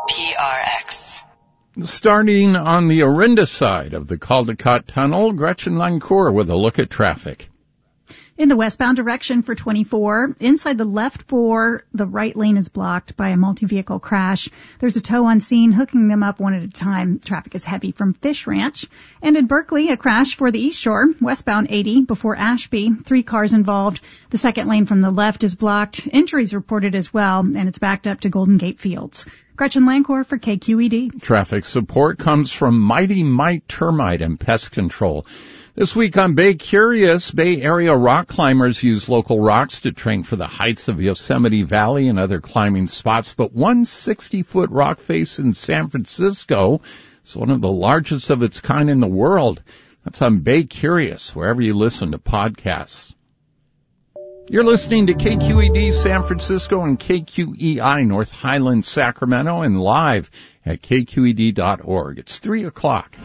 PRX. Starting on the Orinda side of the Caldecott Tunnel, Gretchen Lancourt with a look at traffic. In the westbound direction for 24, inside the left 4, the right lane is blocked by a multi-vehicle crash. There's a tow on scene hooking them up one at a time. Traffic is heavy from Fish Ranch. And in Berkeley, a crash for the East Shore, westbound 80 before Ashby. 3 cars involved. The second lane from the left is blocked. Injuries reported as well, and it's backed up to Golden Gate Fields. Gretchen Lancourt for KQED. Traffic support comes from Mighty Mite Termite and Pest Control. This week on Bay Curious, Bay Area rock climbers use local rocks to train for the heights of Yosemite Valley and other climbing spots. But one 60-foot rock face in San Francisco is one of the largest of its kind in the world. That's on Bay Curious, wherever you listen to podcasts. You're listening to KQED San Francisco and KQEI North Highland Sacramento and live at kqed.org. It's 3 o'clock.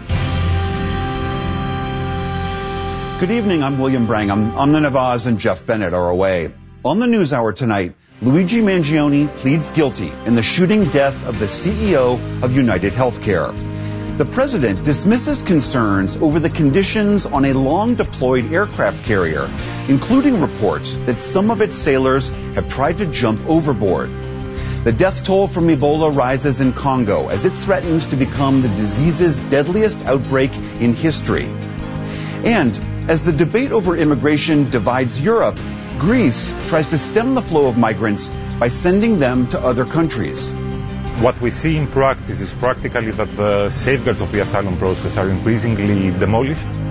Good evening, I'm William Brangham. Amna Nawaz and Jeff Bennett are away. On the NewsHour tonight, Luigi Mangione pleads guilty in the shooting death of the CEO of United Healthcare. The president dismisses concerns over the conditions on a long-deployed aircraft carrier, including reports that some of its sailors have tried to jump overboard. The death toll from Ebola rises in Congo as it threatens to become the disease's deadliest outbreak in history. And as the debate over immigration divides Europe, Greece tries to stem the flow of migrants by sending them to other countries. What we see in practice is practically that the safeguards of the asylum process are increasingly demolished,